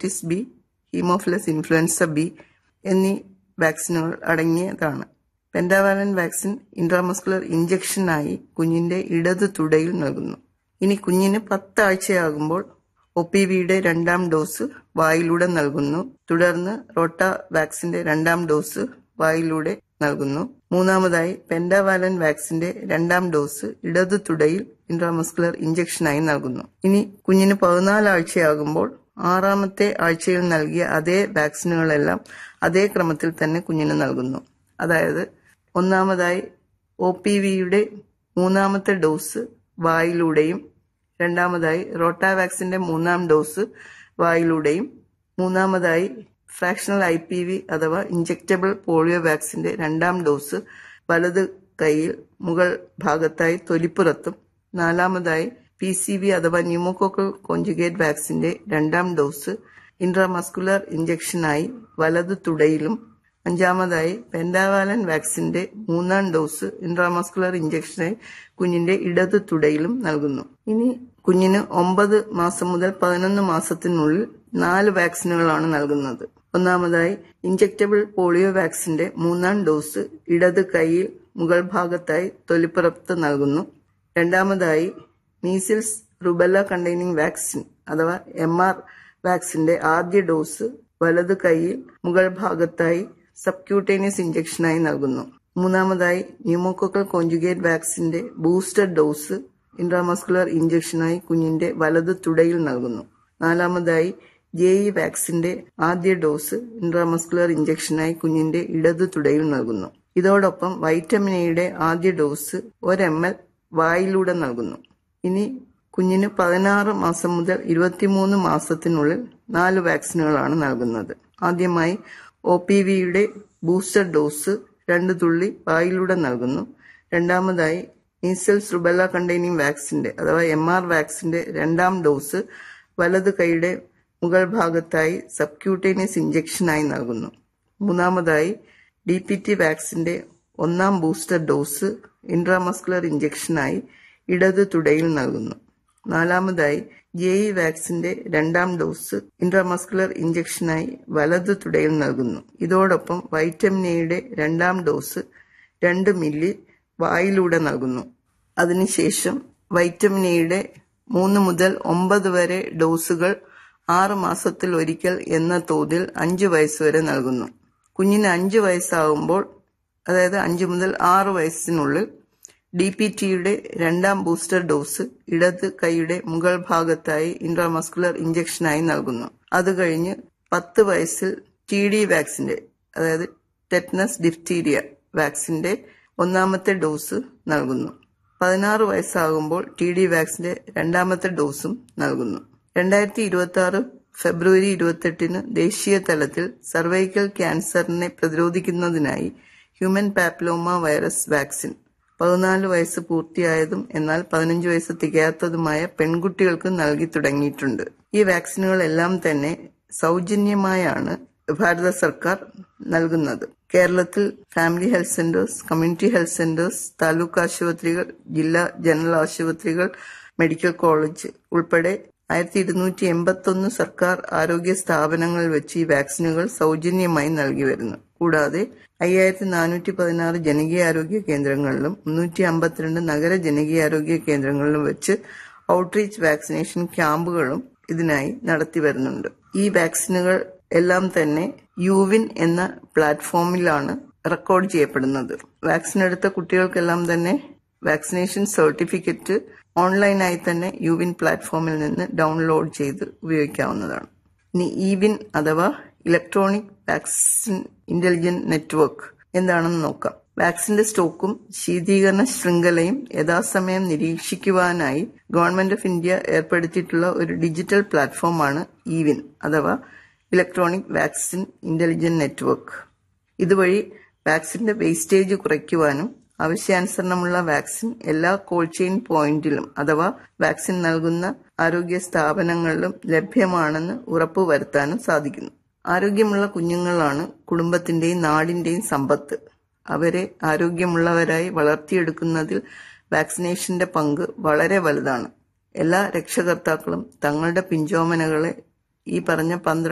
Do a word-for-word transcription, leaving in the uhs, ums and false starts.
Hepatitis B, Haemophilus influenza B എന്നീ വാക്സിനുകൾ അടങ്ങിയതാണ്. പെൻറ്റാവാലൻ വാക്സിൻ ഇൻട്രാമസ്കുലർ ഇഞ്ചക്ഷനായി കുഞ്ഞിന്റെ ഇടത് തുടയിൽ നൽകുന്നു. ഇനി കുഞ്ഞിന് പത്താഴ്ചയാകുമ്പോൾ ഒ പി വിയുടെ രണ്ടാം ഡോസ് വായിലൂടെ നൽകുന്നു. തുടർന്ന് റോട്ട വാക്സിന്റെ രണ്ടാം ഡോസ് വായിലൂടെ നൽകുന്നു. മൂന്നാമതായി പെൻറ്റാവാലൻ വാക്സിന്റെ രണ്ടാം ഡോസ് ഇടത് തുടയിൽ ഇൻട്രാമസ്കുലർ ഇഞ്ചക്ഷനായി നൽകുന്നു. ഇനി കുഞ്ഞിന് പതിനാലാഴ്ചയാകുമ്പോൾ ആറാമത്തെ ആഴ്ചയിൽ നൽകിയ അതേ വാക്സിനുകളെല്ലാം അതേ ക്രമത്തിൽ തന്നെ കുഞ്ഞിന് നൽകുന്നു. അതായത് ഒന്നാമതായി ഒ പി വിയുടെ മൂന്നാമത്തെ ഡോസ് വായിലൂടെയും രണ്ടാമതായി റോട്ട വാക്സിന്റെ മൂന്നാം ഡോസ് വായിലൂടെയും മൂന്നാമതായി ഫ്രാക്ഷണൽ ഐ പി വി അഥവാ ഇഞ്ചക്റ്റബിൾ പോളിയോ വാക്സിന്റെ രണ്ടാം ഡോസ് വലത് കൈയിൽ മുകൾ ഭാഗത്തായി തൊലിപ്പുറത്തും നാലാമതായി പി സി വി അഥവാ ന്യൂമോകോക്കൽ കോഞ്ചുഗേറ്റ് വാക്സിന്റെ രണ്ടാം ഡോസ് ഇൻട്രാമസ്കുലർ ഇഞ്ചക്ഷനായി വലത് തുടയിലും അഞ്ചാമതായി പെൻറ്റാവാലൻ വാക്സിന്റെ മൂന്നാം ഡോസ് ഇൻട്രാമസ്കുലർ ഇഞ്ചക്ഷനായി കുഞ്ഞിന്റെ ഇടത് തുടയിലും നൽകുന്നു. ഇനി കുഞ്ഞിന് ഒമ്പത് മാസം മുതൽ പതിനൊന്ന് മാസത്തിനുള്ളിൽ നാല് വാക്സിനുകളാണ് നൽകുന്നത്. ഒന്നാമതായി ഇഞ്ചക്റ്റബിൾ പോളിയോ വാക്സിന്റെ മൂന്നാം ഡോസ് ഇടത് കൈയിൽ മുകൾ ഭാഗത്തായി തൊലിപ്പുറത്ത് നൽകുന്നു. രണ്ടാമതായി മീസിൽസ് റുബെല്ല കണ്ടെയ്നിങ് വാക്സിൻ അഥവാ എം ആർ വാക്സിന്റെ ആദ്യ ഡോസ് വലത് കൈയിൽ മുകൾ ഭാഗത്തായി സബ്ക്യൂട്ടേനിയസ് ഇഞ്ചക്ഷനായി നൽകുന്നു. മൂന്നാമതായി ന്യൂമോകോക്കൽ കോഞ്ചുഗേറ്റ് വാക്സിന്റെ ബൂസ്റ്റർ ഡോസ് ഇൻട്രാമസ്കുലർ ഇഞ്ചക്ഷനായി കുഞ്ഞിന്റെ വലത് തുടയിൽ നൽകുന്നു. നാലാമതായി ജെ ഇ വാക്സിന്റെ ആദ്യ ഡോസ് ഇൻട്രാമസ്കുലർ ഇഞ്ചക്ഷനായി കുഞ്ഞിന്റെ ഇടത് തുടയിൽ നൽകുന്നു. ഇതോടൊപ്പം വൈറ്റമിൻ എയുടെ ആദ്യ ഡോസ് ഒരു എം എൽ വായിലൂടെ നൽകുന്നു. ഇനി കുഞ്ഞിന് പതിനാറ് മാസം മുതൽ ഇരുപത്തിമൂന്ന് മാസത്തിനുള്ളിൽ നാല് വാക്സിനുകളാണ് നൽകുന്നത്. ആദ്യമായി ഒ പി വിയുടെ ബൂസ്റ്റർ ഡോസ് രണ്ട് തുള്ളി വായിലൂടെ നൽകുന്നു. രണ്ടാമതായി മീസൽസ് റുബെല്ല കണ്ടെയ്നിങ് വാക്സിന്റെ അഥവാ എം ആർ വാക്സിന്റെ രണ്ടാം ഡോസ് വലത് കൈയുടെ മുകൾ ഭാഗത്തായി സബ്ക്യൂട്ടേനിയസ് ഇഞ്ചക്ഷനായി നൽകുന്നു. മൂന്നാമതായി ഡി പി ടി വാക്സിന്റെ ഒന്നാം ബൂസ്റ്റർ ഡോസ് ഇൻട്രാമസ്കുലർ ഇഞ്ചക്ഷനായി ഇടത് തുടയിൽ നൽകുന്നു. നാലാമതായി ജെ ഇ വാക്സിന്റെ രണ്ടാം ഡോസ് ഇൻട്രാമസ്കുലർ ഇഞ്ചക്ഷനായി വലത് തുടയിൽ നൽകുന്നു. ഇതോടൊപ്പം വൈറ്റമിൻ എയുടെ രണ്ടാം ഡോസ് രണ്ട് മില്ലി വായിലൂടെ നൽകുന്നു. അതിനുശേഷം വൈറ്റമിൻ എയുടെ മൂന്ന് മുതൽ ഒമ്പത് വരെ ഡോസുകൾ ആറ് മാസത്തിൽ ഒരിക്കൽ എന്ന തോതിൽ അഞ്ച് വയസ്സുവരെ നൽകുന്നു. കുഞ്ഞിന് അഞ്ച് വയസ്സാകുമ്പോൾ അതായത് അഞ്ച് മുതൽ ആറ് വയസ്സിനുള്ളിൽ ഡി പി ടിയുടെ രണ്ടാം ബൂസ്റ്റർ ഡോസ് ഇടത് കൈയുടെ മുകൾ ഭാഗത്തായി ഇൻട്രാമസ്കുലർ ഇഞ്ചക്ഷനായി നൽകുന്നു. അത് കഴിഞ്ഞ് പത്ത് വയസ്സിൽ ടി ഡി വാക്സിന്റെ അതായത് ടെറ്റനസ് ഡിഫ്തീരിയ വാക്സിന്റെ ഒന്നാമത്തെ ഡോസ് നൽകുന്നു. പതിനാറ് വയസ്സാകുമ്പോൾ ടി ഡി വാക്സിന്റെ രണ്ടാമത്തെ ഡോസും നൽകുന്നു. രണ്ടായിരത്തി ഇരുപത്തി ആറ് ഫെബ്രുവരി ഇരുപത്തെട്ടിന് ദേശീയ തലത്തിൽ സർവൈക്കൽ ക്യാൻസറിനെ പ്രതിരോധിക്കുന്നതിനായി ഹ്യൂമൻ പാപ്പിലോമ വൈറസ് വാക്സിൻ പതിനാല് വയസ്സ് പൂർത്തിയായതും എന്നാൽ പതിനഞ്ച് വയസ്സ് തികയാത്തതുമായ പെൺകുട്ടികൾക്ക് നൽകി തുടങ്ങിയിട്ടുണ്ട്. ഈ വാക്സിനുകളെല്ലാം തന്നെ സൗജന്യമായാണ് ഭാരത സർക്കാർ നൽകുന്നത്. കേരളത്തിൽ family health centres, community health centres, taluk ആശുപത്രികൾ, ജില്ലാ ജനറൽ ആശുപത്രികൾ, മെഡിക്കൽ കോളേജ് ഉൾപ്പെടെ ആയിരത്തി ഇരുന്നൂറ്റി എൺപത്തി ഒന്ന് സർക്കാർ ആരോഗ്യ സ്ഥാപനങ്ങളിൽ വെച്ച് ഈ വാക്സിനുകൾ സൗജന്യമായി നൽകി വരുന്നു. കൂടാതെ അയ്യായിരത്തി നാനൂറ്റി പതിനാറ് ജനകീയാരോഗ്യ കേന്ദ്രങ്ങളിലും മുന്നൂറ്റി അമ്പത്തിരണ്ട് നഗര ജനകീയാരോഗ്യ കേന്ദ്രങ്ങളിലും വെച്ച് ഔട്ട്റീച്ച് വാക്സിനേഷൻ ക്യാമ്പുകളും ഇതിനായി നടത്തി വരുന്നുണ്ട്. ഈ വാക്സിനുകൾ എല്ലാം തന്നെ യുവിൻ എന്ന പ്ലാറ്റ്ഫോമിലാണ് റെക്കോർഡ് ചെയ്യപ്പെടുന്നത്. വാക്സിൻ എടുത്ത കുട്ടികൾക്കെല്ലാം തന്നെ വാക്സിനേഷൻ സർട്ടിഫിക്കറ്റ് ഓൺലൈനായി തന്നെ യുവിൻ പ്ലാറ്റ്ഫോമിൽ നിന്ന് ഡൗൺലോഡ് ചെയ്ത് ഉപയോഗിക്കാവുന്നതാണ്. ഇനി ഇവിൻ അഥവാ ഇലക്ട്രോണിക് വാക്സിൻ ഇന്റലിജന്റ് നെറ്റ്വർക്ക് എന്താണെന്ന് നോക്കാം. വാക്സിന്റെ സ്റ്റോക്കും ശീതീകരണ ശൃംഖലയും യഥാസമയം നിരീക്ഷിക്കുവാനായി ഗവൺമെന്റ് ഓഫ് ഇന്ത്യ ഏർപ്പെടുത്തിയിട്ടുള്ള ഒരു ഡിജിറ്റൽ പ്ലാറ്റ്ഫോമാണ് ഇവിൻ അഥവാ ഇലക്ട്രോണിക് വാക്സിൻ ഇന്റലിജന്റ് നെറ്റ്വർക്ക്. ഇതുവഴി വാക്സിന്റെ വേസ്റ്റേജ് കുറയ്ക്കുവാനും ആവശ്യാനുസരണമുള്ള വാക്സിൻ എല്ലാ കോൾഡ് ചെയിൻ പോയിന്റിലും അഥവാ വാക്സിൻ നൽകുന്ന ആരോഗ്യ സ്ഥാപനങ്ങളിലും ലഭ്യമാണെന്ന് ഉറപ്പുവരുത്താനും സാധിക്കുന്നു. ആരോഗ്യമുള്ള കുഞ്ഞുങ്ങളാണ് കുടുംബത്തിന്റെയും നാടിന്റെയും സമ്പത്ത്. അവരെ ആരോഗ്യമുള്ളവരായി വളർത്തിയെടുക്കുന്നതിൽ വാക്സിനേഷന്റെ പങ്ക് വളരെ വലുതാണ്. എല്ലാ രക്ഷകർത്താക്കളും തങ്ങളുടെ പിഞ്ചോമനകളെ ഈ പറഞ്ഞ പന്ത്രണ്ട്